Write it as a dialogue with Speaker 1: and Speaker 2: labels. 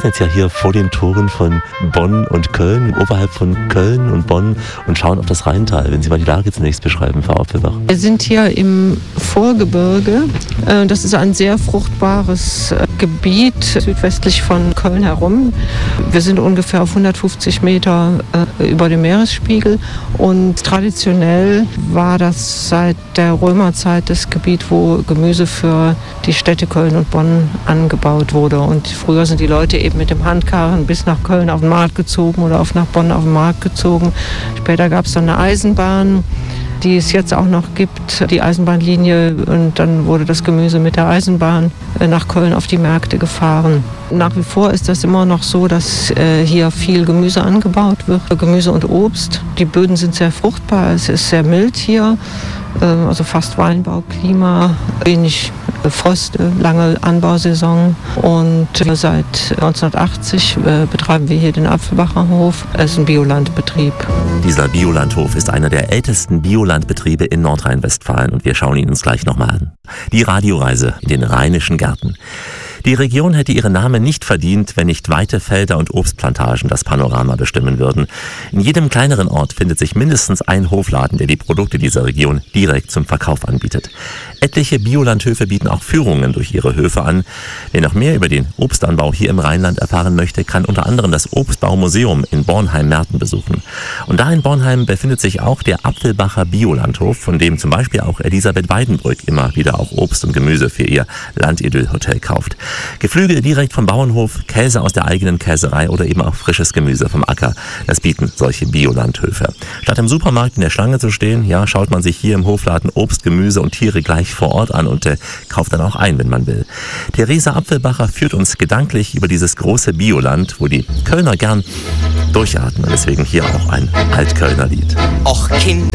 Speaker 1: sitzen jetzt ja hier vor den Toren von Bonn und Köln, oberhalb von Köln und Bonn und schauen auf das Rheintal. Wenn Sie mal die Lage zunächst beschreiben, Frau Apfelbach.
Speaker 2: Wir sind hier im Vorgebirge. Das ist ein sehr fruchtbares Gebiet südwestlich von Köln herum. Wir sind ungefähr auf 150 Meter über dem Meeresspiegel und traditionell war das seit der Römerzeit das Gebiet, wo Gemüse für die Städte Köln und Bonn angebaut wurde. Und früher sind die Leute eben mit dem Handkarren bis nach Köln auf den Markt gezogen oder nach Bonn auf den Markt gezogen. Später gab es dann eine Eisenbahn, die es jetzt auch noch gibt, die Eisenbahnlinie, und dann wurde das Gemüse mit der Eisenbahn nach Köln auf die Märkte gefahren. Nach wie vor ist das immer noch so, dass hier viel Gemüse angebaut wird, Gemüse und Obst. Die Böden sind sehr fruchtbar, es ist sehr mild hier, also fast Weinbauklima, wenig Frost, lange Anbausaison, und seit 1980 betreiben wir hier den Apfelbacher Hof. Es ist ein Biolandbetrieb.
Speaker 1: Dieser Biolandhof ist einer der ältesten Biolandbetriebe in Nordrhein-Westfalen und wir schauen ihn uns gleich nochmal an. Die Radioreise in den Rheinischen Gärten. Die Region hätte ihren Namen nicht verdient, wenn nicht weite Felder und Obstplantagen das Panorama bestimmen würden. In jedem kleineren Ort findet sich mindestens ein Hofladen, der die Produkte dieser Region direkt zum Verkauf anbietet. Etliche Biolandhöfe bieten auch Führungen durch ihre Höfe an. Wer noch mehr über den Obstanbau hier im Rheinland erfahren möchte, kann unter anderem das Obstbaumuseum in Bornheim-Merten besuchen. Und da in Bornheim befindet sich auch der Apfelbacher Biolandhof, von dem zum Beispiel auch Elisabeth Weidenbrück immer wieder auch Obst und Gemüse für ihr Landidyll-Hotel kauft. Geflügel direkt vom Bauernhof, Käse aus der eigenen Käserei oder eben auch frisches Gemüse vom Acker. Das bieten solche Biolandhöfe. Statt im Supermarkt in der Schlange zu stehen, ja, schaut man sich hier im Hofladen Obst, Gemüse und Tiere gleich vor Ort an und kauft dann auch ein, wenn man will. Theresa Apfelbacher führt uns gedanklich über dieses große Bioland, wo die Kölner gern durchatmen. Deswegen hier auch ein Altkölner Lied.
Speaker 3: Och Kinder.